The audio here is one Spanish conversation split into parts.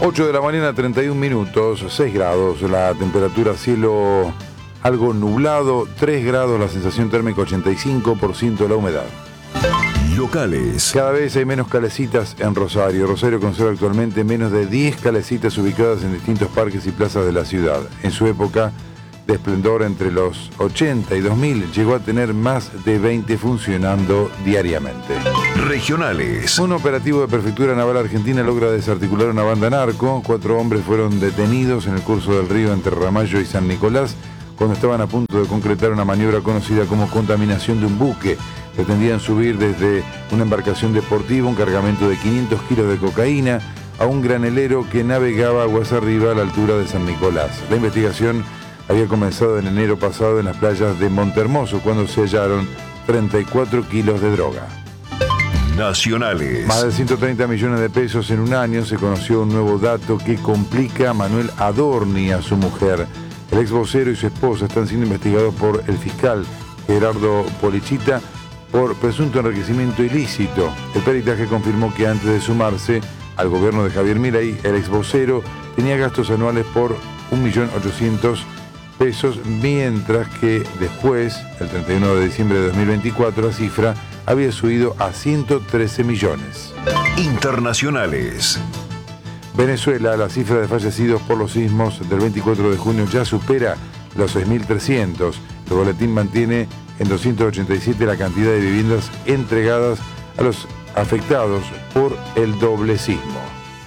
8 de la mañana, 31 minutos, 6 grados, la temperatura cielo algo nublado, 3 grados, la sensación térmica 85% la humedad. Locales. Cada vez hay menos calecitas en Rosario. Rosario conserva actualmente menos de 10 calecitas ubicadas en distintos parques y plazas de la ciudad. En su época de esplendor entre los 80 y 2000 llegó a tener más de 20 funcionando diariamente. Regionales. Un operativo de Prefectura Naval Argentina logra desarticular una banda narco. 4 hombres fueron detenidos en el curso del río entre Ramallo y San Nicolás cuando estaban a punto de concretar una maniobra conocida como contaminación de un buque. Pretendían subir desde una embarcación deportiva un cargamento de 500 kilos de cocaína a un granelero que navegaba aguas arriba a la altura de San Nicolás. La investigación había comenzado en enero pasado en las playas de Montehermoso cuando se hallaron 34 kilos de droga. Nacionales. Más de 130 millones de pesos en un año. Se conoció un nuevo dato que complica a Manuel Adorni, a su mujer. El ex vocero y su esposa están siendo investigados por el fiscal Gerardo Polichita por presunto enriquecimiento ilícito. El peritaje confirmó que antes de sumarse al gobierno de Javier Milei, el ex vocero tenía gastos anuales por 1.800.000 pesos, mientras que después, el 31 de diciembre de 2024, la cifra había subido a 113 millones. Internacionales. Venezuela, la cifra de fallecidos por los sismos del 24 de junio ya supera los 6.300. El boletín mantiene en 287 la cantidad de viviendas entregadas a los afectados por el doble sismo.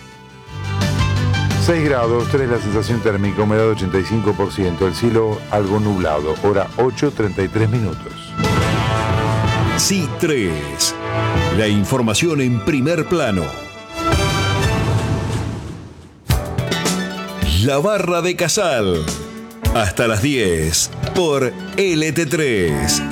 6 grados, 3 la sensación térmica, humedad 85%, el cielo algo nublado, hora 8:33 minutos. Sí 3. La información en primer plano. La Barra de Casal. Hasta las 10 por LT3.